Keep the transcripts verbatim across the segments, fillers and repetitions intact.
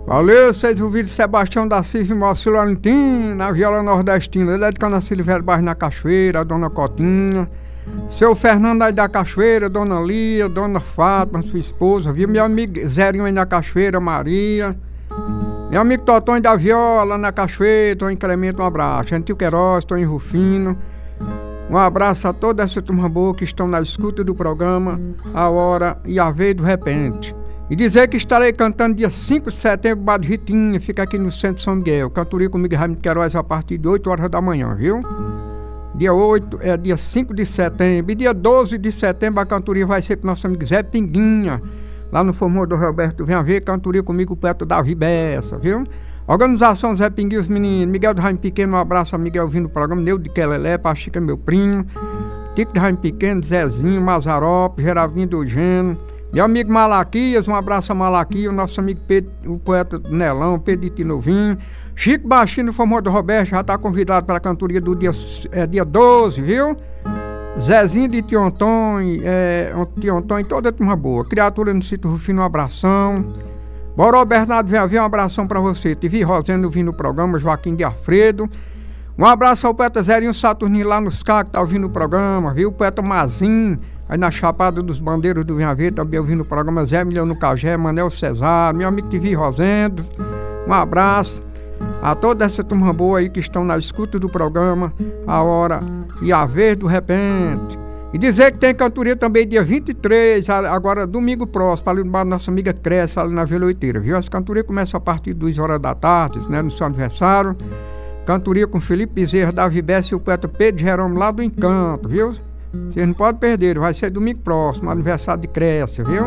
Valeu, vocês ouviram Sebastião da Silva e Moacir Valentim, na viola nordestina. Ele é de Cana Silveira, bairro na Cachoeira, a dona Cotinha. Seu Fernando aí da Cachoeira, dona Lia, dona Fátima, sua esposa, viu? Meu amigo Zerinho aí na Cachoeira, Maria. Meu amigo Totonho da Viola na Cachoeira, Tô em Clemente, um abraço. Gentil Queiroz, Tô em Rufino. Um abraço a toda essa turma boa que estão na escuta do programa A Hora e a Vez do Repente. E dizer que estarei cantando dia cinco de setembro, Bar de Ritinha, fica aqui no centro de São Miguel. Cantoria comigo, Raimundo Queiroz, a partir de oito horas da manhã, viu? Dia oito, é dia cinco de setembro. E dia doze de setembro a cantoria vai ser pro nosso amigo Zé Pinguinha, lá no Formador Roberto. Vem a ver, cantoria comigo, o poeta Davi Bessa, viu? Organização Zé Pinguinha, os meninos. Miguel do Raim Pequeno, um abraço a Miguel vindo no programa. Neu de Quelelé, Pachica, meu primo. Tico do Raim Pequeno, Zezinho, Mazarope, Geraldinho do Gênero. Meu amigo Malaquias, um abraço a Malaquias, o nosso amigo Pedro, o poeta Nelão, Pedro de Novinho. Chico Baixinho, Formador Roberto, já está convidado para a cantoria do dia, é, dia doze, viu? Zezinho de Tionton, é, Tionton e toda a turma boa. Criatura no Sítio Rufino, um abração. Boró Bernardo, vem ver um abração para você. Tivi Rosendo vindo no programa, Joaquim de Alfredo. Um abraço ao poeta Zerinho Saturnino lá nos Cacos, tá ouvindo o programa, viu? O poeta Mazinho, aí na Chapada dos Bandeiros do Vinha Verde, também ouvindo o programa. Zé Milhão no Cagé, Manel Cesário, meu amigo Tivi Rosendo. Um abraço a toda essa turma boa aí que estão na escuta do programa A Hora e a Vez do Repente. E dizer que tem cantoria também dia vinte e três, agora domingo próximo, ali no bar da nossa amiga Cresce, ali na Vila Oiteira, viu? Essa cantoria começa a partir de duas horas da tarde, né, no seu aniversário. Cantoria com Felipe Bezerra, Davi Bessa e o poeta Pedro Jerônimo lá do Encanto, viu? Vocês não podem perder, vai ser domingo próximo, aniversário de Cresce, viu?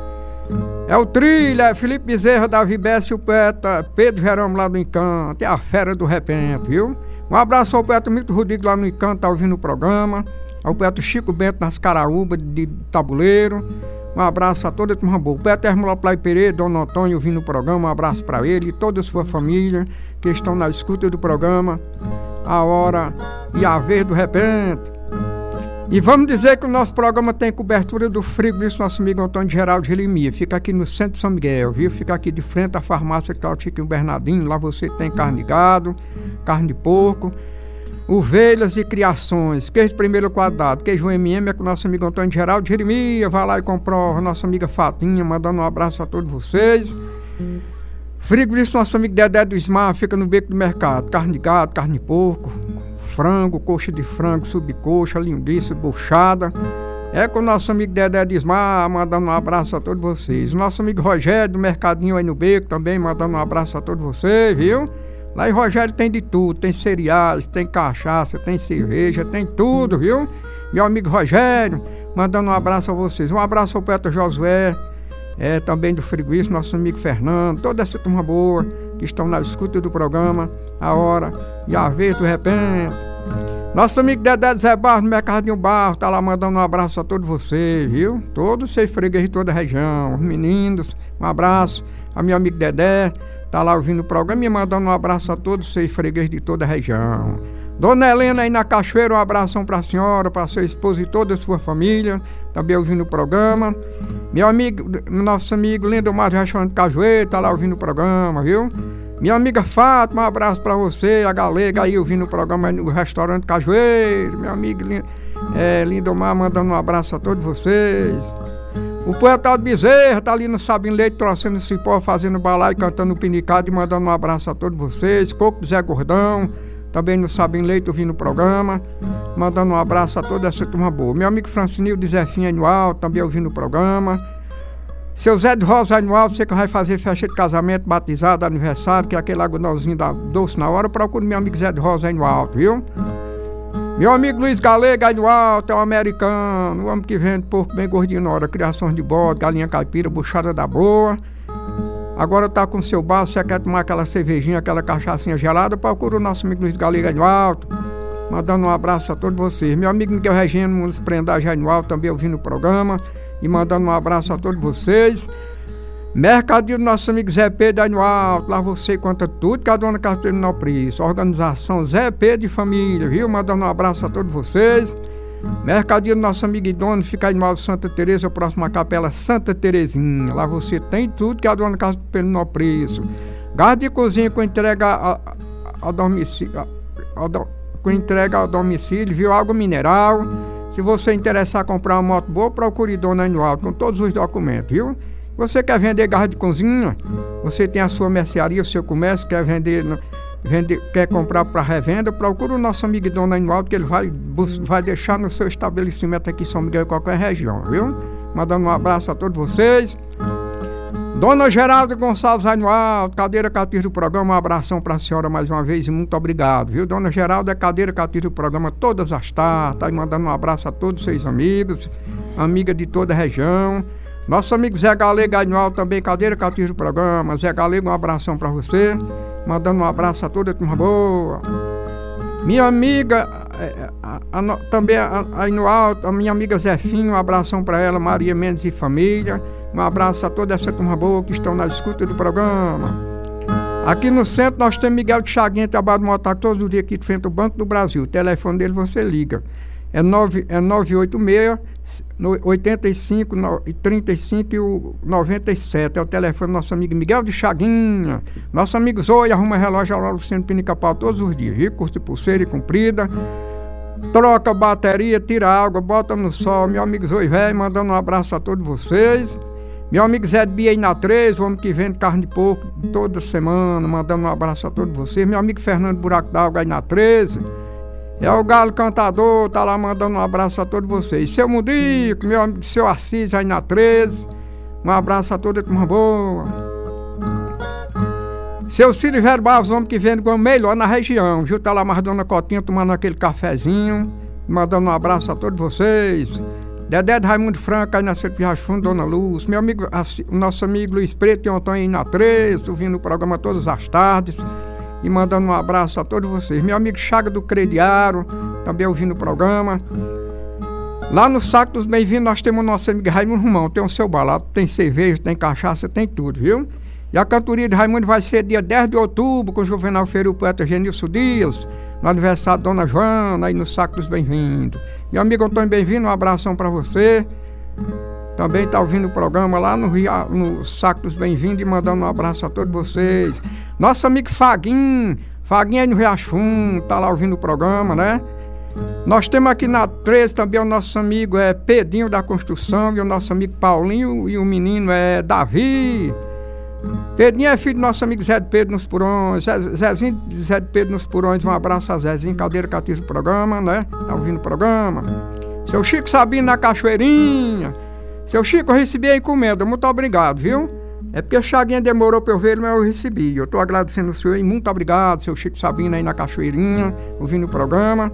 É o trilha, é Felipe Bezerra, Davi Bessa e o poeta Pedro Jerônimo lá do Encanto, é a fera do repente, viu? Um abraço ao poeta Milton Rodrigues lá no Encanto, tá ouvindo o programa. Ao poeta Chico Bento nas Caraúbas de Tabuleiro. Um abraço a toda a turma boa. O poeta Hermoloplay Pereira, Dona Antônio ouvindo o programa, um abraço para ele e toda a sua família que estão na escuta do programa A Hora e a Vez do Repente. E vamos dizer que o nosso programa tem cobertura do frigorífico nosso amigo Antônio Geraldo Jeremias. Fica aqui no centro de São Miguel, viu? Fica aqui de frente à farmácia que está o Chiquinho Bernardinho. Lá você tem carne de gado, carne de porco, ovelhas e criações, queijo primeiro quadrado, queijo M e M é com o nosso amigo Antônio Geraldo Jeremias. Vai lá e comprova, nossa amiga Fatinha, mandando um abraço a todos vocês. Frigorífico nosso amigo Dedé do Ismar, fica no Beco do Mercado. Carne de gado, carne de porco, frango, coxa de frango, subcoxa, linguiça, buchada. É com o nosso amigo Dedé do Ismar, mandando um abraço a todos vocês. O nosso amigo Rogério do Mercadinho aí no Beco também, mandando um abraço a todos vocês, viu? Lá em Rogério tem de tudo, tem cereais, tem cachaça, tem cerveja, tem tudo, viu? Meu amigo Rogério, mandando um abraço a vocês. Um abraço ao poeta Josué, é, também do frigorífico, nosso amigo Fernando, toda essa turma boa que estão na escuta do programa A Hora e a Vez do Repente. Nosso amigo Dedé Zé Barro, do Mercadinho Barro, tá lá mandando um abraço a todos vocês, viu? Todos vocês fregueses de toda a região, os meninos, um abraço a meu amigo Dedé. Tá lá ouvindo o programa e mandando um abraço a todos vocês fregueses de toda a região. Dona Helena aí na Cachoeira, um abração pra senhora, pra sua esposa e toda a sua família, também ouvindo o programa. Meu amigo, nosso amigo Lindomar do Restaurante Cajueiro, tá lá ouvindo o programa, viu? Minha amiga Fátima, um abraço pra você, a galega aí ouvindo o programa no Restaurante Cajueiro. Meu amigo é, Lindomar mandando um abraço a todos vocês. O poeta Bezerra tá ali no Sabino Leite, trouxendo cipó, fazendo balaio, cantando pinicado e mandando um abraço a todos vocês. Coco de Zé Gordão, também no Sabino Leite, ouvindo o programa, mandando um abraço a toda essa turma boa. Meu amigo Francinil de Zefinha Anual, também ouvindo o programa. Seu Zé de Rosa Anual, você que vai fazer festa de casamento, batizado, aniversário, que é aquele agonalzinho da doce na hora, procura meu amigo Zé de Rosa Anual, viu? Meu amigo Luiz Galega aí no alto, é um americano, o homem que vende porco bem gordinho na hora, criação de bode, galinha caipira, buchada da boa. Agora tá com seu bar, você quer tomar aquela cervejinha, aquela cachaçinha gelada, procura o nosso amigo Luiz Galega aí no alto, mandando um abraço a todos vocês. Meu amigo Miguel Regino, nos prendagem aí no alto, também ouvindo o programa e mandando um abraço a todos vocês. Mercadinho do nosso amigo Zé Pedro aí no alto, lá você conta tudo que a dona Casa Terminal Preço. Organização Zé Pedro e Família, viu? Mandando um abraço a todos vocês. Mercadinho do nosso amigo Idono, fica aí no alto Santa Teresa, próxima à Capela Santa Terezinha. Lá você tem tudo que a dona Casa Terminal Preço. Gás de cozinha com entrega a, a, a domicílio, a, a, a, com entrega ao domicílio, viu? Água mineral. Se você interessar comprar uma moto boa, procure Dona Anual com todos os documentos, viu? Você quer vender gás de cozinha? Você tem a sua mercearia, o seu comércio, quer vender, vender quer comprar para revenda? Procure o nosso amigo Dona Anual, que ele vai, vai deixar no seu estabelecimento aqui em São Miguel, em qualquer região, viu? Mandando um abraço a todos vocês. Dona Geralda Gonçalves Anual, cadeira cativa do programa, um abração para a senhora mais uma vez e muito obrigado, viu? Dona Geralda é cadeira cativa do programa todas as tardes, tá aí mandando um abraço a todos os seus amigos, amiga de toda a região. Nosso amigo Zé Galego Anual também, cadeira cativa do programa. Zé Galego, um abração para você, mandando um abraço a toda a turma boa. Minha amiga, a, a, a, também aí no alto, a minha amiga Zefinho, um abração para ela, Maria Mendes e família. Um abraço a toda essa turma boa que estão na escuta do programa. Aqui no centro nós temos Miguel de Chaguinha, trabalha no mototáxi todos os dias aqui de frente ao Banco do Brasil. O telefone dele você liga. É, nove, é nove oito seis, oito cinco, trinta e cinco e o noventa e sete. É o telefone do nosso amigo Miguel de Chaguinha. Nosso amigo Zoe arruma relógio ao Luciano Pinica-Pau todos os dias. Viu? Curso de pulseira e comprida. Troca bateria, tira água, bota no sol. Meu amigo Zoe velho, mandando um abraço a todos vocês. Meu amigo Zé de Bia aí na treze, o homem que vende carne de porco toda semana, mandando um abraço a todos vocês. Meu amigo Fernando Buraco d'Água aí na treze. É o Galo Cantador, tá lá mandando um abraço a todos vocês. Seu Mudico, meu amigo Seu Assis aí na treze. Um abraço a toda a turma boa. Seu Silvério Barros, o homem que vende com melhor na região, viu? Tá lá mais Dona Cotinha tomando aquele cafezinho, mandando um abraço a todos vocês. Dedé de Raimundo Franco, aí na Cerveja Fundo, Dona Luz. Meu amigo, o nosso amigo Luiz Preto e Antônio aí na treze, ouvindo o programa todas as tardes. E mandando um abraço a todos vocês. Meu amigo Chaga do Crediário, também ouvindo o programa. Lá no Saco dos Bem-vindos nós temos o nosso amigo Raimundo Romão. Tem o seu balato, tem cerveja, tem cachaça, tem tudo, viu? E a cantoria de Raimundo vai ser dia dez de outubro, com o Juvenal Feira e o poeta Genilson Dias, no aniversário de Dona Joana, aí no Saco dos Bem-vindos. Meu amigo Antônio Bem-vindo, um abração para você. Também está ouvindo o programa lá no, no Saco dos Bem-vindos e mandando um abraço a todos vocês. Nosso amigo Faguinho, Faguinho aí no Riacho Fundo, está lá ouvindo o programa, né? Nós temos aqui na treze também o nosso amigo é Pedrinho da Construção e o nosso amigo Paulinho e o menino é Davi. Pedrinho é filho do nosso amigo Zé de Pedro nos Purões. Zé, Zezinho de Zé de Pedro nos Purões, um abraço a Zezinho, cadeira cativa do programa, né? Tá ouvindo o programa. Seu Chico Sabino na Cachoeirinha. Seu Chico, eu recebi a encomenda, muito obrigado, viu? É porque o Chaguinha demorou para eu ver, mas eu recebi. Eu tô agradecendo o senhor e muito obrigado, seu Chico Sabino aí na Cachoeirinha, ouvindo o programa.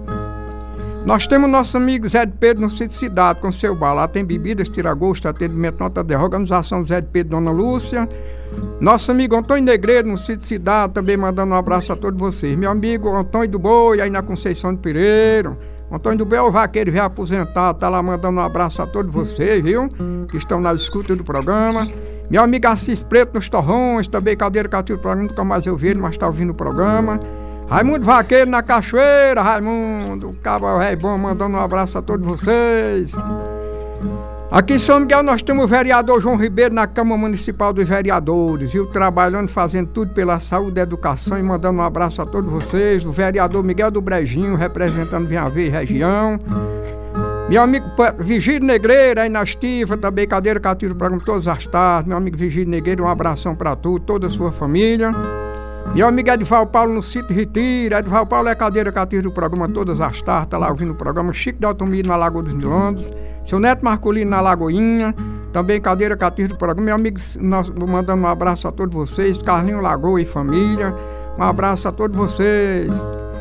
Nós temos nosso amigo Zé de Pedro no Sítio Cidade, com seu bar. Lá tem bebidas, tira-gosto, atendimento, nota de organização Zé de Pedro, Dona Lúcia. Nosso amigo Antônio Negreiro no Sítio Cidade, também mandando um abraço a todos vocês. Meu amigo Antônio do Boi, aí na Conceição de Pereira. Antônio do Boi é o vaqueiro, veio aposentado, tá lá mandando um abraço a todos vocês, viu? Que estão na escuta do programa. Meu amigo Assis Preto nos Torrões, também cadeira cativa do programa, nunca mais eu vi ele, mas tá ouvindo o programa. Raimundo Vaqueiro na Cachoeira, Raimundo, o cabo é bom, mandando um abraço a todos vocês. Aqui em São Miguel nós temos o vereador João Ribeiro na Câmara Municipal dos Vereadores, viu? Trabalhando, fazendo tudo pela saúde, educação e mandando um abraço a todos vocês. O vereador Miguel do Brejinho, representando Vinhaver e região. Meu amigo Vigílio Negreiro, aí na Estiva, também cadeira cativa do programa todas as tardes. Meu amigo Vigílio Negreiro, um abração para tu, toda a sua família. Meu amigo Edval Paulo no Sítio Retiro. Edval Paulo é cadeira cativa do programa todas as tardes, tá lá ouvindo o programa. Chico de Altomiro na Lagoa dos Milondes. Seu Neto Marcolino na Lagoinha, também cadeira cativa do programa. Meu amigo, nós mandando um abraço a todos vocês. Carlinho Lagoa e família, um abraço a todos vocês.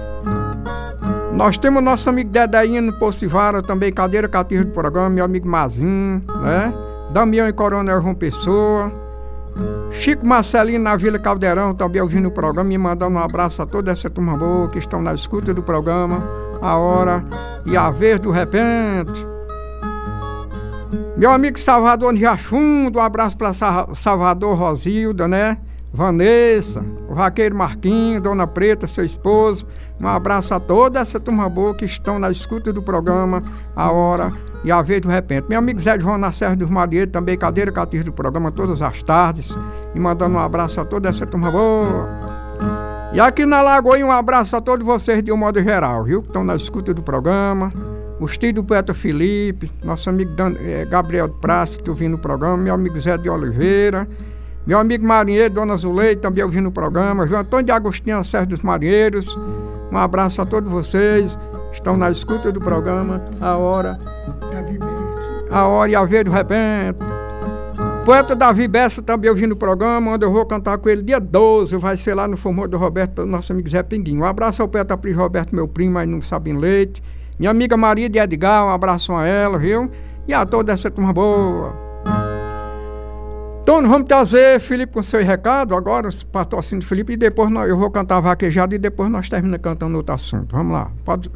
Nós temos nosso amigo Dedeinho no Pocivara, também cadeira cativa do programa. Meu amigo Mazinho, né? Damião e Coronel João Pessoa. Chico Marcelino na Vila Caldeirão, também ouvindo o programa e mandando um abraço a toda essa turma boa que estão na escuta do programa. A hora e a vez do repente. Meu amigo Salvador de Riacho Fundo, um abraço para Salvador Rosilda, né? Vanessa, o vaqueiro Marquinho, Dona Preta, seu esposo. Um abraço a toda essa turma boa que estão na escuta do programa A Hora e a vez do repente. Meu amigo Zé João na Serra dos Marinheiros, também cadeira cativa do programa todas as tardes, e mandando um abraço a toda essa turma boa. E aqui na Lagoinha, um abraço a todos vocês de um modo geral, viu? Que estão na escuta do programa. Os tios do poeta Felipe, nosso amigo Dan, eh, Gabriel de Praça, que ouvindo o programa, meu amigo Zé de Oliveira, meu amigo marinheiro, Dona Zuleide, também ouvindo o programa, João Antônio de Agostinho, Serra dos Marinheiros. Um abraço a todos vocês, estão na escuta do programa, a hora, a hora e a vez do repente. Poeta Davi Bessa também ouvindo o programa, onde eu vou cantar com ele dia doze, vai ser lá no Formor do Roberto, pelo nosso amigo Zé Pinguinho. Um abraço ao poeta Pris Roberto, meu primo aí no Sabino Leite. Minha amiga Maria de Edgar, um abraço a ela, viu? E a toda essa turma boa. Então, vamos trazer Felipe com seu recado agora, os patrocínios de Felipe, e depois nós, eu vou cantar vaquejado e depois nós terminamos cantando outro assunto. Vamos lá. Pode...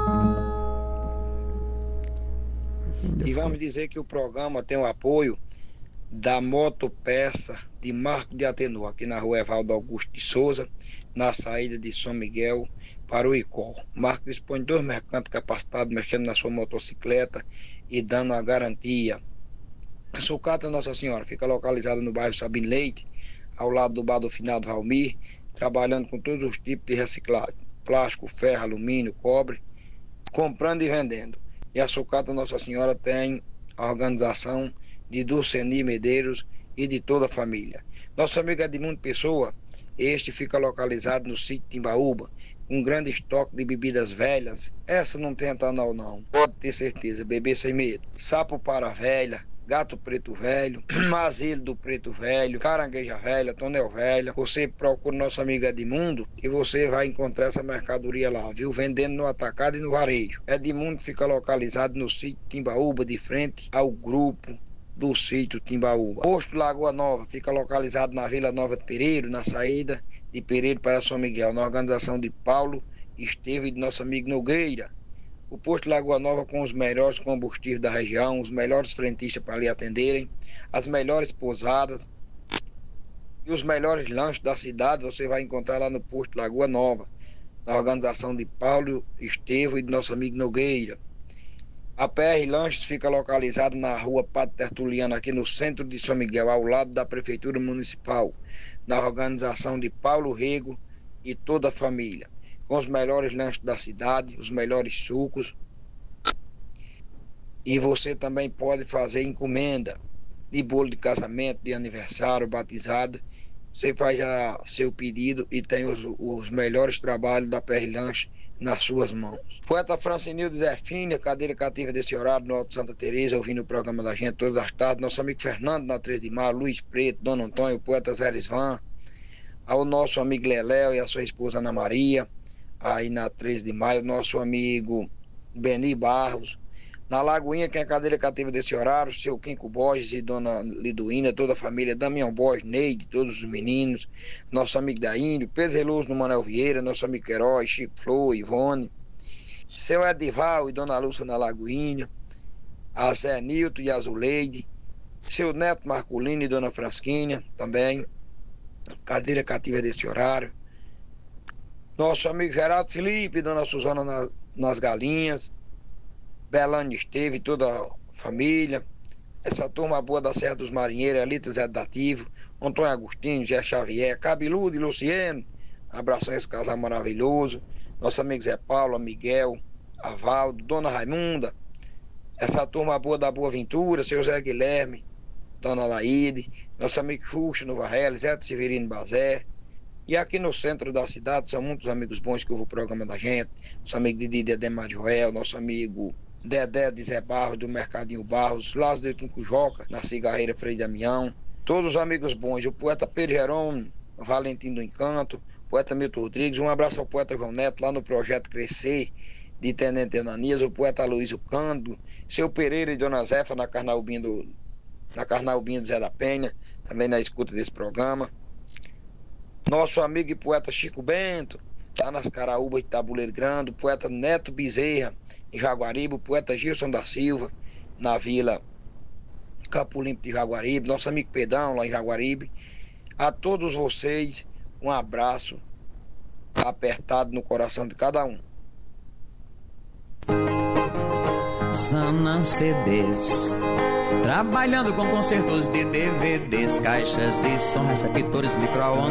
E vamos dizer que o programa tem o apoio da Motopeça de Marco de Atenor, aqui na rua Evaldo Augusto de Souza, na saída de São Miguel para o Icó. Marco dispõe de dois mercantes capacitados mexendo na sua motocicleta e dando a garantia. A sucata Nossa Senhora fica localizada no bairro Sabino Leite, ao lado do bar do Finado Valmir, trabalhando com todos os tipos de reciclagem, plástico, ferro, alumínio, cobre, comprando e vendendo. E a sucata Nossa Senhora tem a organização de Dulceni Medeiros e de toda a família. Nosso amigo Edmundo Pessoa, este fica localizado no sítio Timbaúba, com um grande estoque de bebidas velhas. Essa não tem etanol não, pode ter certeza, beber sem medo. Sapo para velha, gato preto velho, mazilo do preto velho, carangueja velha, tonel velha. Você procura nosso amigo Edmundo e você vai encontrar essa mercadoria lá, viu? Vendendo no atacado e no varejo. Edmundo fica localizado no sítio Timbaúba, de frente ao grupo do sítio Timbaúba. Posto Lagoa Nova fica localizado na Vila Nova de Pereiro, na saída de Pereiro para São Miguel, na organização de Paulo Esteve e de nosso amigo Nogueira. O posto Lagoa Nova com os melhores combustíveis da região, os melhores frentistas para lhe atenderem, as melhores pousadas e os melhores lanches da cidade você vai encontrar lá no posto Lagoa Nova, na organização de Paulo Esteve e de nosso amigo Nogueira. A P R Lanches fica localizado na rua Padre Tertuliano, aqui no centro de São Miguel, ao lado da Prefeitura Municipal, na organização de Paulo Rego e toda a família, com os melhores lanches da cidade, os melhores sucos. E você também pode fazer encomenda de bolo de casamento, de aniversário, batizado. Você faz a, seu pedido e tem os, os melhores trabalhos da P R Lanches nas suas mãos. Poeta Francinildo Zefínia, cadeira cativa desse horário no Alto Santa Teresa, ouvindo o programa da gente todas as tardes. Nosso amigo Fernando na três de maio, Luiz Preto, Dona Antônio, o poeta Zé Lisvan, ao nosso amigo Leléo e a sua esposa Ana Maria, aí na três de maio, nosso amigo Beni Barros. Na Lagoinha, quem é cadeira cativa desse horário, seu Quinco Borges e Dona Liduína, toda a família, Damião Borges, Neide, todos os meninos, nosso amigo da Índio, Pedro Veloso no Manuel Vieira, nosso amigo Queiroz, Chico Flor, Ivone, seu Edival e Dona Lúcia na Lagoinha, a Zé Nilton e a Zuleide, seu neto Marculino e Dona Frasquinha, também, cadeira cativa desse horário, nosso amigo Geraldo Felipe, Dona Suzana na, nas Galinhas, Belânio Esteve, toda a família, essa turma boa da Serra dos Marinheiros, Elita Zé Dativo, Antônio Agostinho, Zé Xavier, Cabeludo e Luciano, abração a esse casal maravilhoso, nosso amigo Zé Paulo, Miguel, Avaldo, Dona Raimunda, essa turma boa da Boa Ventura, seu Zé Guilherme, Dona Laíde, nosso amigo Xuxa no Varela, Zé Severino Bazé. E aqui no centro da cidade são muitos amigos bons que ouvem o programa da gente, nosso amigo Didi de Ademar de Joel, nosso amigo Dedé de Zé Barros, do Mercadinho Barros, Lázaro de Quinco Joca, na Cigarreira Frei Damião, todos os amigos bons, o poeta Pedro Jerônimo, Valentim do Encanto, o poeta Milton Rodrigues, um abraço ao poeta João Neto, lá no Projeto Crescer, de Tenente Ananias, o poeta Luiz Cândido, seu Pereira e Dona Zefa, na Carnaubinha do, na Carnaubinha do Zé da Penha, também na escuta desse programa. Nosso amigo e poeta Chico Bento, lá nas Caraúbas de Tabuleiro Grande, o poeta Neto Bezerra, em Jaguaribe, o poeta Gilson da Silva, na Vila Campo Limpo de Jaguaribe, nosso amigo Pedão, lá em Jaguaribe. A todos vocês, um abraço apertado no coração de cada um. Zanam C Ds, trabalhando com concertos de D V Ds, caixas de som, receptores, micro-ondas,